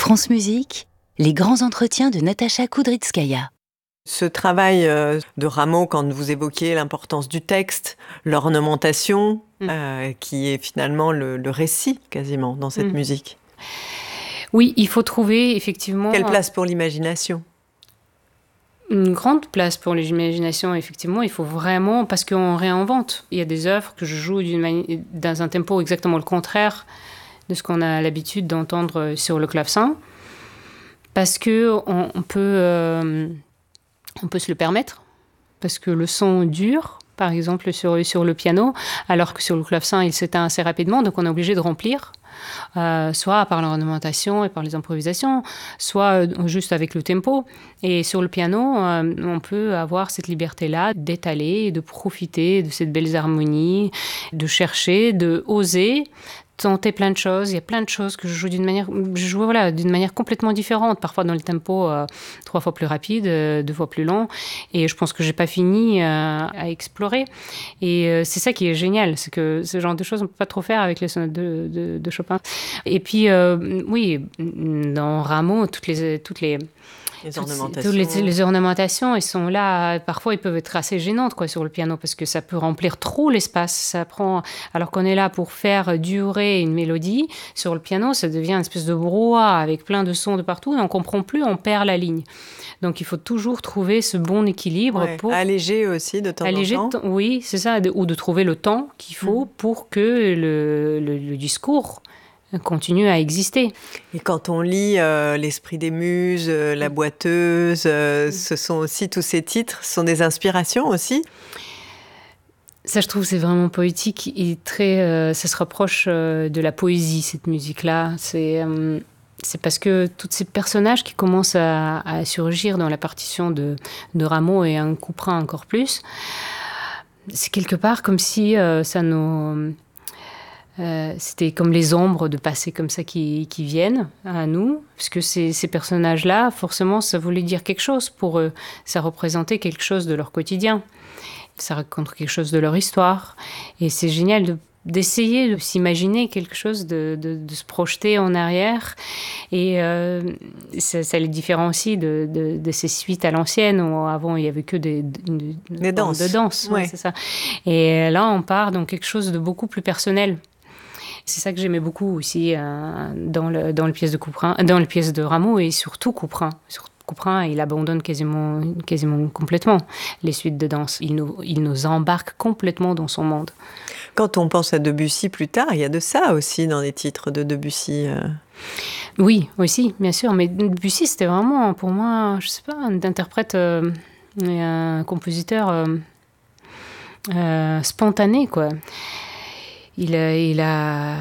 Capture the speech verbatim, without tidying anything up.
France Musique, les grands entretiens de Natacha Kudrytskaya. Ce travail de Rameau, quand vous évoquiez l'importance du texte, l'ornementation, mmh. euh, qui est finalement le, le récit quasiment dans cette mmh. musique. Oui, il faut trouver effectivement... Quelle place pour l'imagination ? Une grande place pour l'imagination, effectivement. Il faut vraiment... Parce qu'on réinvente. Il y a des œuvres que je joue d'une mani... dans un tempo exactement le contraire de ce qu'on a l'habitude d'entendre sur le clavecin. Parce qu'on on peut... Euh... On peut se le permettre, parce que le son dure, par exemple sur, sur le piano, alors que sur le clavecin, il s'éteint assez rapidement, donc on est obligé de remplir, euh, soit par l'ornementation et par les improvisations, soit juste avec le tempo. Et sur le piano, euh, on peut avoir cette liberté-là d'étaler, de profiter de ces belles harmonies, de chercher, de oser, tenter plein de choses. Il y a plein de choses que je joue d'une manière, je joue voilà, d'une manière complètement différente, parfois dans le tempo euh, trois fois plus rapide, euh, deux fois plus lent. Et je pense que j'ai pas fini euh, à explorer. Et euh, c'est ça qui est génial, c'est que ce genre de choses on peut pas trop faire avec les sonates de, de, de Chopin. Et puis euh, oui, dans Rameau, toutes les toutes les Les ornementations. Toutes les, les ornementations, elles sont là. Parfois, elles peuvent être assez gênantes quoi, sur le piano parce que ça peut remplir trop l'espace. Ça prend, alors qu'on est là pour faire durer une mélodie, sur le piano, ça devient une espèce de brouhaha avec plein de sons de partout et on ne comprend plus, on perd la ligne. Donc, il faut toujours trouver ce bon équilibre. Ouais, pour alléger aussi de temps alléger en temps. De, oui, c'est ça. De, ou de trouver le temps qu'il faut mmh. pour que le, le, le discours continue à exister. Et quand on lit euh, L'Esprit des Muses, euh, La Boiteuse, euh, mmh. ce sont aussi tous ces titres, ce sont des inspirations aussi. Ça, je trouve, c'est vraiment poétique et très, euh, ça se rapproche euh, de la poésie, cette musique-là. C'est, euh, c'est parce que tous ces personnages qui commencent à, à surgir dans la partition de, de Rameau et un Couperin encore plus, c'est quelque part comme si euh, ça nous... Euh, c'était comme les ombres de passé comme ça qui, qui viennent à nous, parce que ces, ces personnages-là, forcément, ça voulait dire quelque chose pour eux. Ça représentait quelque chose de leur quotidien. Ça raconte quelque chose de leur histoire. Et c'est génial de, d'essayer de s'imaginer quelque chose, de, de, de se projeter en arrière. Et euh, ça, ça les différencie de, de, de ces suites à l'ancienne, où avant, il n'y avait que des, des, des danses. De danse, ouais. Ouais, c'est ça. Et là, on part dans quelque chose de beaucoup plus personnel. C'est ça que j'aimais beaucoup aussi euh, dans, le, dans, le pièce de Couperin, dans le pièce de Rameau et surtout Couperin. Sur Couperin, il abandonne quasiment, quasiment complètement les suites de danse. Il nous, il nous embarque complètement dans son monde. Quand on pense à Debussy plus tard, il y a de ça aussi dans les titres de Debussy. Euh... Oui, aussi, bien sûr. Mais Debussy, c'était vraiment, pour moi, je sais pas, un interprète euh, et un compositeur euh, euh, spontané, quoi. Il a, il a